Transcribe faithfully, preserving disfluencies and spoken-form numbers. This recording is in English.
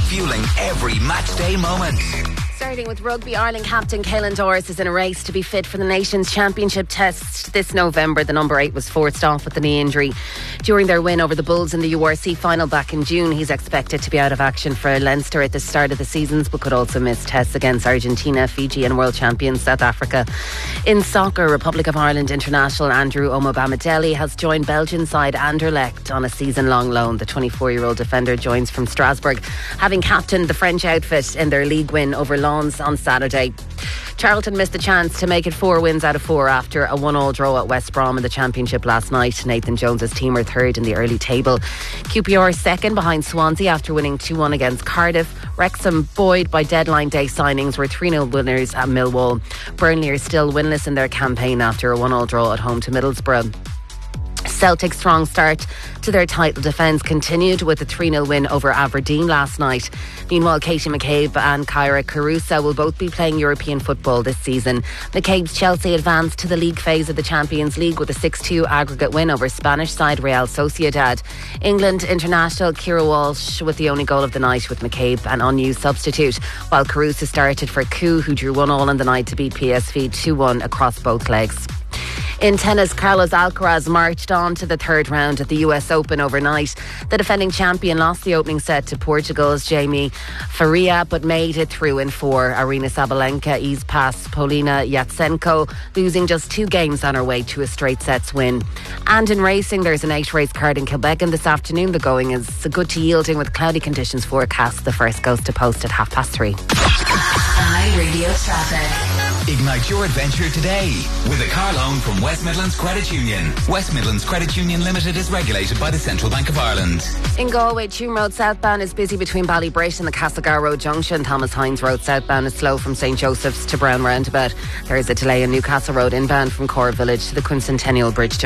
fueling every matchday moment. Starting with rugby, Ireland captain Caelan Doris is in a race to be fit for the Nations Championship test this November. The number eight was forced off with a knee injury during their win over the Bulls in the U R C final back in June. He's expected to be out of action for Leinster at the start of the seasons, but could also miss tests against Argentina, Fiji and world champions South Africa. In soccer, Republic of Ireland international Andrew Omobamidele has joined Belgian side Anderlecht on a season-long loan. The twenty-four-year-old defender joins from Strasbourg, having captained the French outfit in their league win over Lens on Saturday. Charlton missed the chance to make it four wins out of four after a one-all draw at West Brom in the Championship last night. Nathan Jones's team are third in the early table. Q P R second behind Swansea after winning two one against Cardiff. Wrexham, buoyed by deadline day signings, were three nil winners at Millwall. Burnley are still winless in their campaign after a one-all draw at home to Middlesbrough. Celtic's strong start to their title defence continued with a three nil win over Aberdeen last night. Meanwhile, Katie McCabe and Kyra Carusa will both be playing European football this season. McCabe's Chelsea advanced to the league phase of the Champions League with a six two aggregate win over Spanish side Real Sociedad. England international Kira Walsh with the only goal of the night, with McCabe an unused substitute, while Carusa started for Coup, who drew one all on the night to beat P S V two one across both legs. In tennis, Carlos Alcaraz marched on to the third round at the U S Open overnight. The defending champion lost the opening set to Portugal's Jamie Faria, but made it through in four. Arina Sabalenka eased past Polina Yatsenko, losing just two games on her way to a straight sets win. And in racing, there's an eight race card in Kilbeggan this afternoon. The going is good to yielding with cloudy conditions forecast. The first goes to post at half past three. High Radio Traffic. Ignite your adventure today with a car loan from West Midlands Credit Union. West Midlands Credit Union Limited is regulated by the Central Bank of Ireland. In Galway, Tuam Road southbound is busy between Ballybrit and the Castlegar Road junction. Thomas Hines Road southbound is slow from St Joseph's to Brown Roundabout. There is a delay in Newcastle Road inbound from Core Village to the Quincentennial Bridge junction.